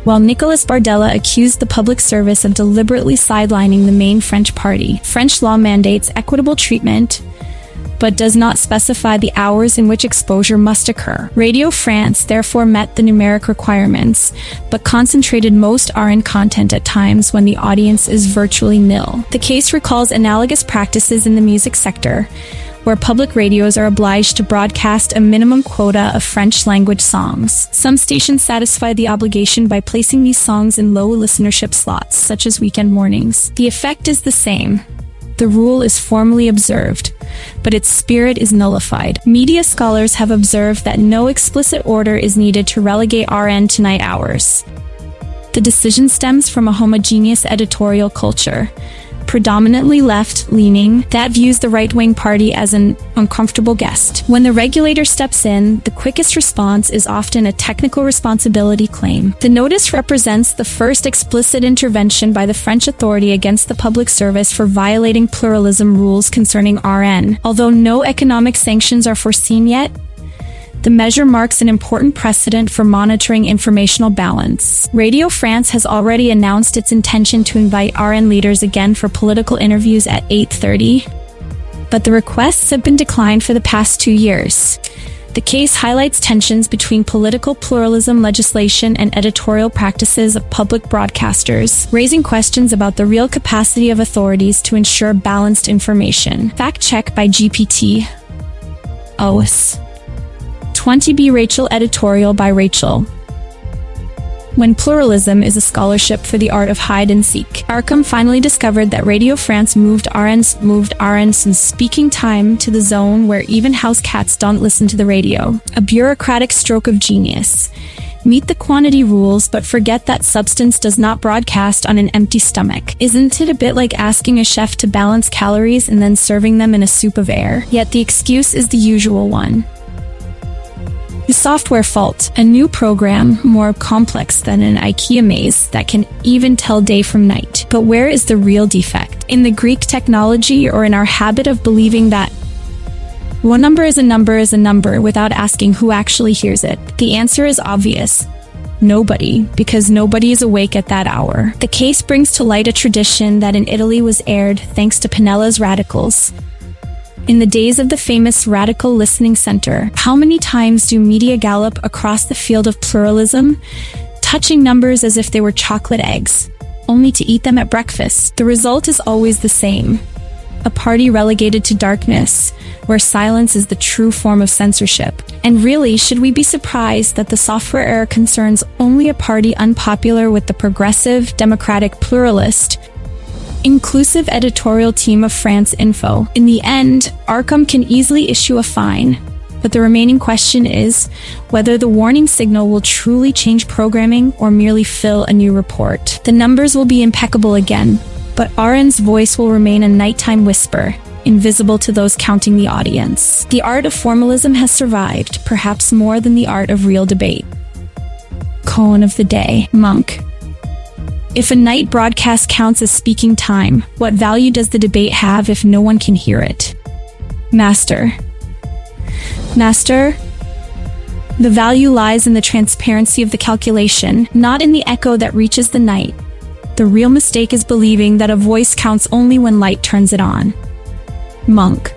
while Nicolas Bardella accused the public service of deliberately sidelining the main French party. French law mandates equitable treatment, but does not specify the hours in which exposure must occur. Radio France therefore met the numeric requirements, but concentrated most RN content at times when the audience is virtually nil. The case recalls analogous practices in the music sector, where public radios are obliged to broadcast a minimum quota of French-language songs. Some stations satisfy the obligation by placing these songs in low listenership slots, such as weekend mornings. The effect is the same. The rule is formally observed, but its spirit is nullified. Media scholars have observed that no explicit order is needed to relegate RN to night hours. The decision stems from a homogeneous editorial culture, predominantly left-leaning, that views the right-wing party as an uncomfortable guest. When the regulator steps in, the quickest response is often a technical responsibility claim. The notice represents the first explicit intervention by the French authority against the public service for violating pluralism rules concerning RN. Although no economic sanctions are foreseen yet, the measure marks an important precedent for monitoring informational balance. Radio France has already announced its intention to invite RN leaders again for political interviews at 8:30, but the requests have been declined for the past 2 years. The case highlights tensions between political pluralism legislation and editorial practices of public broadcasters, raising questions about the real capacity of authorities to ensure balanced information. Fact check by GPT. OS. 20B Rachel editorial by Rachel. When pluralism is a scholarship for the art of hide and seek. Arkham finally discovered that Radio France moved RN's speaking time to the zone where even house cats don't listen to the radio. A bureaucratic stroke of genius. Meet the quantity rules, but forget that substance does not broadcast on an empty stomach. Isn't it a bit like asking a chef to balance calories and then serving them in a soup of air? Yet the excuse is the usual one. The software fault, a new program more complex than an IKEA maze that can even tell day from night. But where is the real defect? In the Greek technology, or in our habit of believing that one number is a number without asking who actually hears it? The answer is obvious. Nobody, because nobody is awake at that hour. The case brings to light a tradition that in Italy was aired thanks to Pinella's Radicals. In the days of the famous Radical Listening Center, how many times do media gallop across the field of pluralism, touching numbers as if they were chocolate eggs, only to eat them at breakfast? The result is always the same. A party relegated to darkness, where silence is the true form of censorship. And really, should we be surprised that the software error concerns only a party unpopular with the progressive, democratic, pluralist, inclusive editorial team of France Info? In the end, Arkham can easily issue a fine, but the remaining question is whether the warning signal will truly change programming or merely fill a new report. The numbers will be impeccable again, but RN's voice will remain a nighttime whisper, invisible to those counting the audience. The art of formalism has survived, perhaps more than the art of real debate. Koan of the day, Monk. If a night broadcast counts as speaking time, what value does the debate have if no one can hear it? Master. The value lies in the transparency of the calculation, not in the echo that reaches the night. The real mistake is believing that a voice counts only when light turns it on. Monk.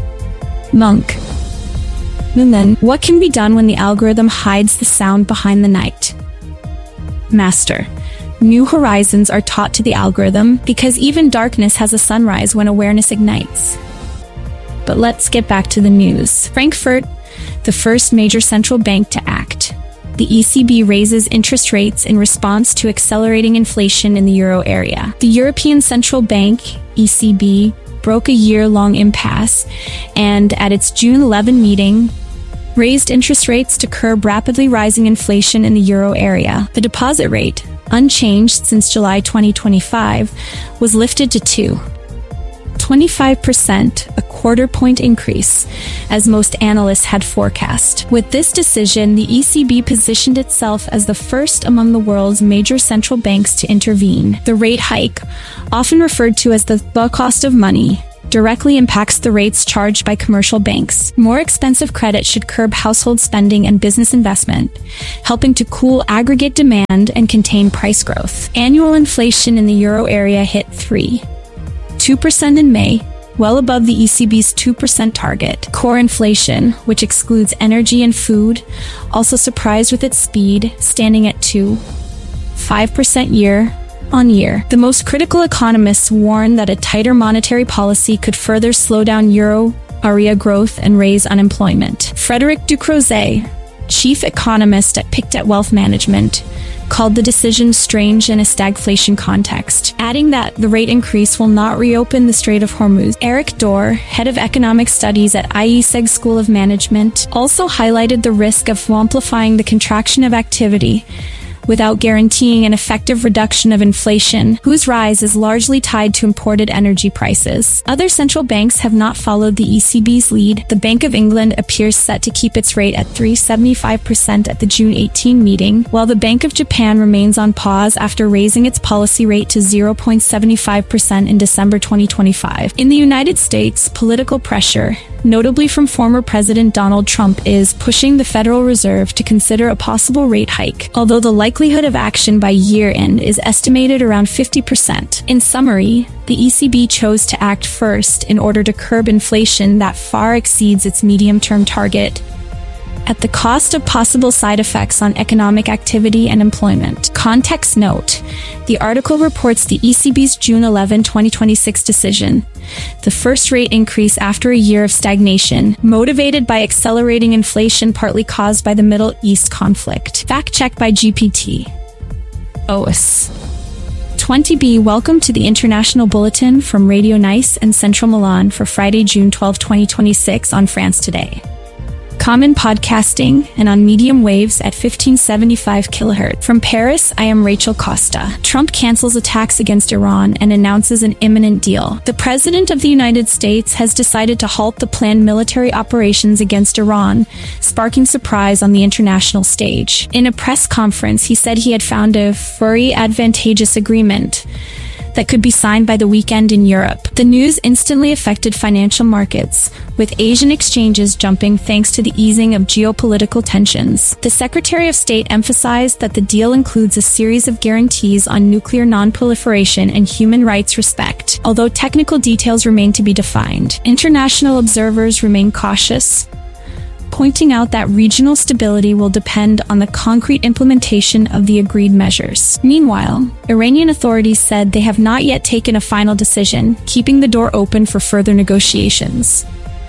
And then, what can be done when the algorithm hides the sound behind the night? Master. New horizons are taught to the algorithm because even darkness has a sunrise when awareness ignites. But let's get back to the news. Frankfurt, the first major central bank to act. The ECB raises interest rates in response to accelerating inflation in the euro area. The European Central Bank, ECB, broke a year-long impasse and, at its June 11 meeting, raised interest rates to curb rapidly rising inflation in the euro area. The deposit rate, unchanged since July 2025, was lifted to 2.25%, a quarter-point increase, as most analysts had forecast. With this decision, the ECB positioned itself as the first among the world's major central banks to intervene. The rate hike, often referred to as the cost of money, directly impacts the rates charged by commercial banks. More expensive credit should curb household spending and business investment, helping to cool aggregate demand and contain price growth. Annual inflation in the euro area hit 3.2% in May, well above the ECB's 2% target. Core inflation, which excludes energy and food, also surprised with its speed, standing at 2.5% year-on-year. The most critical economists warn that a tighter monetary policy could further slow down euro area growth and raise unemployment. Frédéric Ducrozet, chief economist at Pictet Wealth Management, called the decision strange in a stagflation context, adding that the rate increase will not reopen the Strait of Hormuz. Eric Dorr, head of economic studies at IESEG School of Management, also highlighted the risk of amplifying the contraction of activity without guaranteeing an effective reduction of inflation, whose rise is largely tied to imported energy prices. Other central banks have not followed the ECB's lead. The Bank of England appears set to keep its rate at 3.75% at the June 18 meeting, while the Bank of Japan remains on pause after raising its policy rate to 0.75% in December 2025. In the United States, political pressure, notably from former President Donald Trump, is pushing the Federal Reserve to consider a possible rate hike, although the likelihood of action by year-end is estimated around 50%. In summary, the ECB chose to act first in order to curb inflation that far exceeds its medium-term target, at the cost of possible side effects on economic activity and employment. Context note: the article reports the ECB's June 11, 2026 decision, the first rate increase after a year of stagnation, motivated by accelerating inflation partly caused by the Middle East conflict. Fact check by GPT. OS 20B. Welcome to the International Bulletin from Radio Nice and Central Milan for Friday, June 12, 2026 on France Today. Common podcasting and on medium waves at 1575 kHz. From Paris, I am Rachel Costa. Trump cancels attacks against Iran and announces an imminent deal. The President of the United States has decided to halt the planned military operations against Iran, sparking surprise on the international stage. In a press conference, he said he had found a very advantageous agreement that could be signed by the weekend in Europe. The news instantly affected financial markets, with Asian exchanges jumping thanks to the easing of geopolitical tensions. The Secretary of State emphasized that the deal includes a series of guarantees on nuclear non-proliferation and human rights respect, although technical details remain to be defined. International observers remain cautious, pointing out that regional stability will depend on the concrete implementation of the agreed measures. Meanwhile, Iranian authorities said they have not yet taken a final decision, keeping the door open for further negotiations.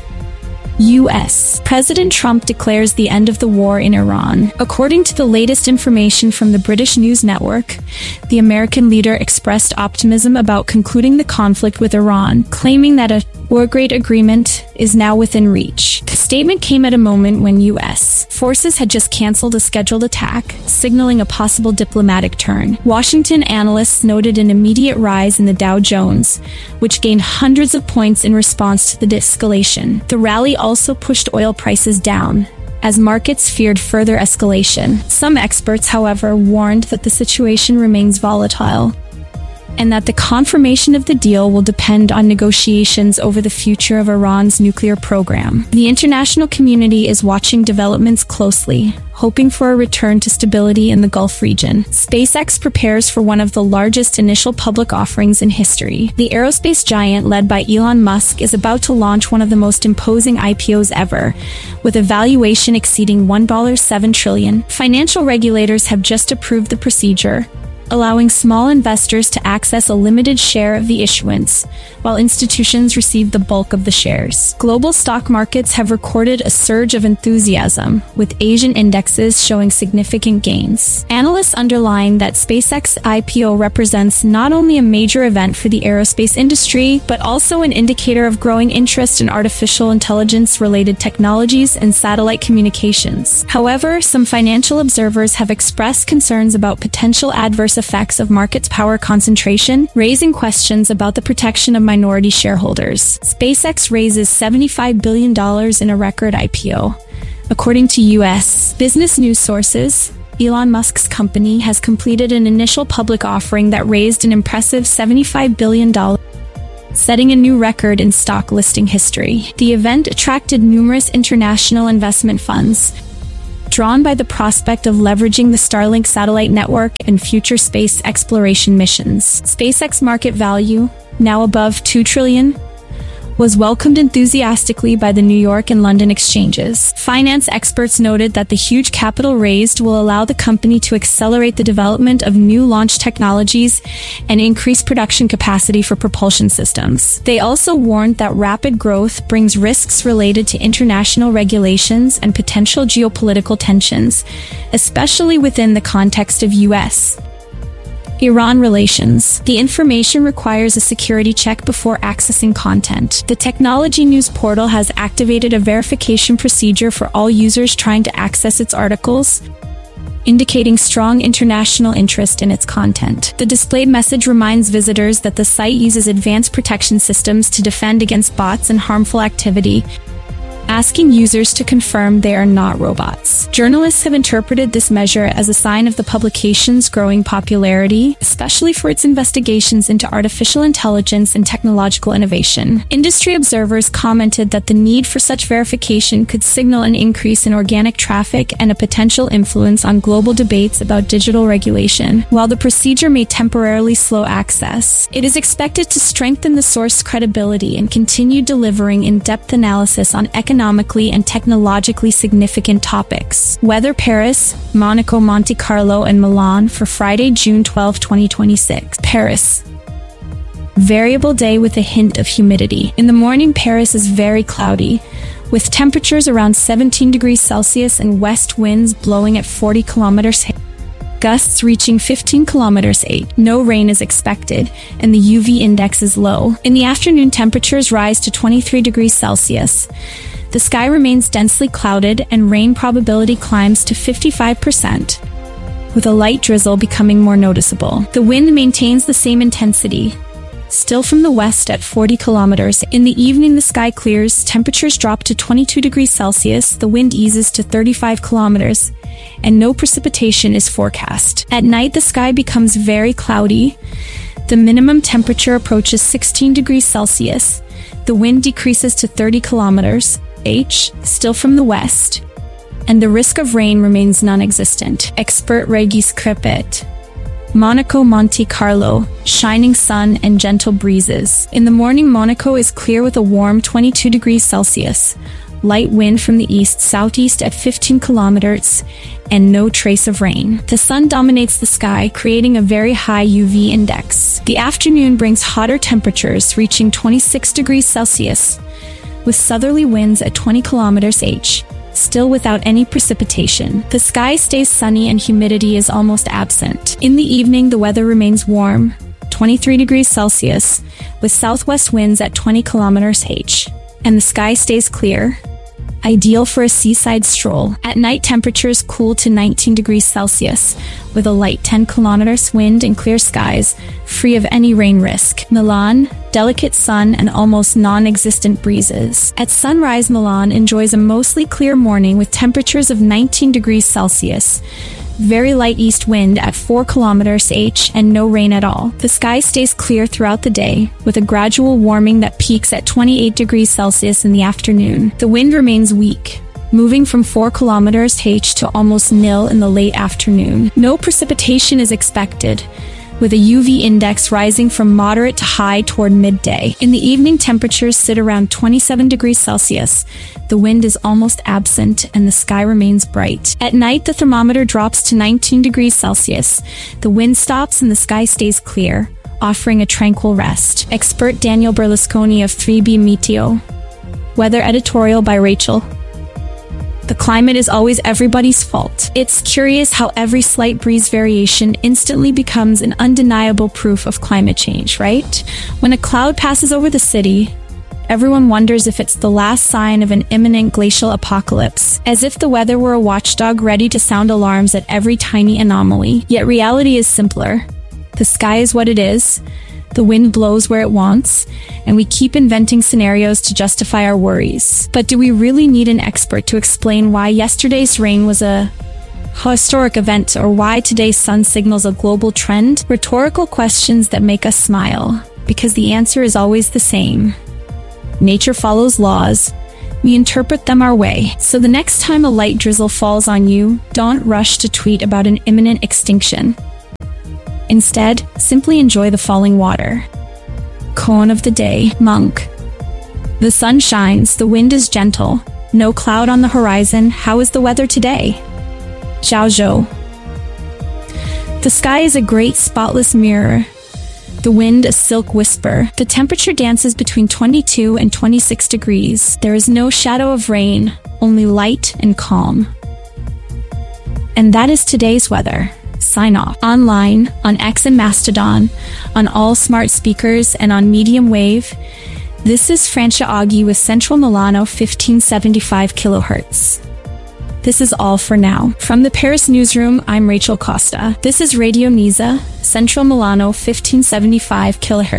U.S. President Trump declares the end of the war in Iran. According to the latest information from the British news network, the American leader expressed optimism about concluding the conflict with Iran, claiming that a war-grade agreement is now within reach. The statement came at a moment when U.S. forces had just canceled a scheduled attack, signaling a possible diplomatic turn. Washington analysts noted an immediate rise in the Dow Jones, which gained hundreds of points in response to the de-escalation. The rally also pushed oil prices down, as markets feared further escalation. Some experts, however, warned that the situation remains volatile, and that the confirmation of the deal will depend on negotiations over the future of Iran's nuclear program. The international community is watching developments closely, hoping for a return to stability in the Gulf region. SpaceX prepares for one of the largest initial public offerings in history. The aerospace giant led by Elon Musk is about to launch one of the most imposing IPOs ever, with a valuation exceeding $1.7 trillion. Financial regulators have just approved the procedure, allowing small investors to access a limited share of the issuance, while institutions receive the bulk of the shares. Global stock markets have recorded a surge of enthusiasm, with Asian indexes showing significant gains. Analysts underline that SpaceX IPO represents not only a major event for the aerospace industry, but also an indicator of growing interest in artificial intelligence-related technologies and satellite communications. However, some financial observers have expressed concerns about potential adverse effects of markets' power concentration, raising questions about the protection of minority shareholders. SpaceX raises $75 billion in a record IPO. According to U.S. business news sources, Elon Musk's company has completed an initial public offering that raised an impressive $75 billion. setting a new record in stock listing history. The event attracted numerous international investment funds, drawn by the prospect of leveraging the Starlink satellite network and future space exploration missions. SpaceX market value, now above $2 trillion, was welcomed enthusiastically by the New York and London exchanges. Finance experts noted that the huge capital raised will allow the company to accelerate the development of new launch technologies and increase production capacity for propulsion systems. They also warned that rapid growth brings risks related to international regulations and potential geopolitical tensions, especially within the context of U.S. Iran relations. The information requires a security check before accessing content. The Technology News portal has activated a verification procedure for all users trying to access its articles, indicating strong international interest in its content. The displayed message reminds visitors that the site uses advanced protection systems to defend against bots and harmful activity, asking users to confirm they are not robots. Journalists have interpreted this measure as a sign of the publication's growing popularity, especially for its investigations into artificial intelligence and technological innovation. Industry observers commented that the need for such verification could signal an increase in organic traffic and a potential influence on global debates about digital regulation. While the procedure may temporarily slow access, it is expected to strengthen the source's credibility and continue delivering in-depth analysis on economically and technologically significant topics. Weather: Paris, Monaco, Monte Carlo, and Milan for Friday, June 12, 2026. Paris. Variable day with a hint of humidity. In the morning, Paris is very cloudy, with temperatures around 17 degrees Celsius and west winds blowing at 40 kilometers, gusts reaching 15 km/h. No rain is expected, and the UV index is low. In the afternoon, temperatures rise to 23 degrees Celsius. The sky remains densely clouded, and rain probability climbs to 55%, with a light drizzle becoming more noticeable. The wind maintains the same intensity, still from the west at 40 kilometers. In the evening, the sky clears, temperatures drop to 22 degrees Celsius, the wind eases to 35 kilometers, and no precipitation is forecast. At night, the sky becomes very cloudy. The minimum temperature approaches 16 degrees Celsius. The wind decreases to 30 kilometers, still from the west, and the risk of rain remains non-existent. Expert Regis Kripit. Monaco, Monte Carlo, shining sun and gentle breezes. In the morning, Monaco is clear with a warm 22 degrees Celsius, light wind from the east-southeast at 15 kilometers, and no trace of rain. The sun dominates the sky, creating a very high UV index. The afternoon brings hotter temperatures, reaching 26 degrees Celsius, with southerly winds at 20 km/h, still without any precipitation. The sky stays sunny and humidity is almost absent. In the evening, the weather remains warm, 23 degrees Celsius, with southwest winds at 20 km/h, and the sky stays clear, ideal for a seaside stroll. At night, temperatures cool to 19 degrees Celsius, with a light 10 km wind and clear skies, free of any rain risk. Milan, delicate sun and almost non-existent breezes. At sunrise, Milan enjoys a mostly clear morning with temperatures of 19 degrees Celsius, very light east wind at 4 km/h, and no rain at all. The sky stays clear throughout the day, with a gradual warming that peaks at 28 degrees Celsius in the afternoon. The wind remains weak, moving from 4 km/h to almost nil in the late afternoon. No precipitation is expected, with a UV index rising from moderate to high toward midday. In the evening, temperatures sit around 27 degrees Celsius. The wind is almost absent and the sky remains bright. At night, the thermometer drops to 19 degrees Celsius. The wind stops and the sky stays clear, offering a tranquil rest. Expert Daniel Berlusconi of 3B Meteo. Weather editorial by Rachel. The climate is always everybody's fault. It's curious how every slight breeze variation instantly becomes an undeniable proof of climate change, right? When a cloud passes over the city, everyone wonders if it's the last sign of an imminent glacial apocalypse, as if the weather were a watchdog ready to sound alarms at every tiny anomaly. Yet reality is simpler. The sky is what it is. The wind blows where it wants, and we keep inventing scenarios to justify our worries. But do we really need an expert to explain why yesterday's rain was a historic event or why today's sun signals a global trend? Rhetorical questions that make us smile. because the answer is always the same. Nature follows laws. We interpret them our way. So the next time a light drizzle falls on you, don't rush to tweet about an imminent extinction. Instead, simply enjoy the falling water. Koan of the day, monk. The sun shines, the wind is gentle. No cloud on the horizon. How is the weather today? Zhao Zhou. The sky is a great spotless mirror. The wind a silk whisper. The temperature dances between 22 and 26 degrees. There is no shadow of rain, only light and calm. And that is today's weather. Sign off. Online, on X and Mastodon, on all smart speakers, and on medium wave. This is Francia Aghi with Central Milano 1575 kHz. This is all for now. From the Paris newsroom, I'm Rachel Costa. This is Radio Nisa, Central Milano 1575 kHz.